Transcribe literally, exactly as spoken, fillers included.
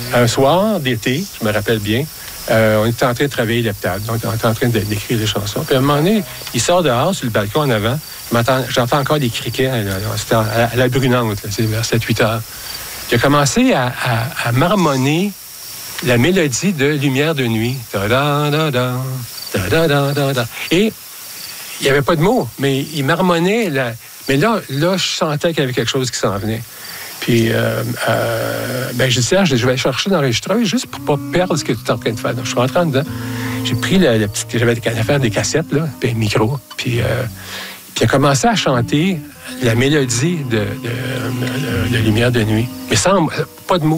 Un soir d'été, je me rappelle bien, euh, on était en train de travailler l'heptade. Donc, on était en train de, d'écrire des chansons. Puis à un moment donné, il sort dehors, sur le balcon en avant. J'entends encore des criquets. Là, c'était à, à la brunante, là, c'est vers sept huit heures. Il a commencé à, à, à marmonner la mélodie de Lumière de nuit. Da-da-da-da, da-da-da-da. Et il n'y avait pas de mots, mais il marmonnait. La... Mais là, là, je sentais qu'il y avait quelque chose qui s'en venait. Puis, euh, euh, ben, je disais, je vais chercher l'enregistreuse juste pour ne pas perdre ce que tu es en train de faire. Donc, je suis rentré en dedans. J'ai pris la, la petite... J'avais à faire des cassettes, là, puis un micro. Puis, euh, puis il a commencé à chanter la mélodie de, de, de, de Lumière de nuit. Mais sans pas de mots.